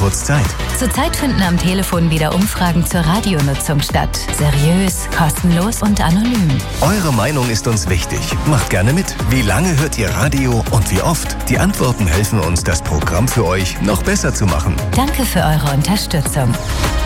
kurz Zeit. Zurzeit finden am Telefon wieder Umfragen zur Radionutzung statt. Seriös, kostenlos und anonym. Eure Meinung ist uns wichtig. Macht gerne mit. Wie lange hört ihr Radio und wie oft? Die Antworten helfen uns, das Programm für euch noch besser zu machen. Danke für eure Unterstützung.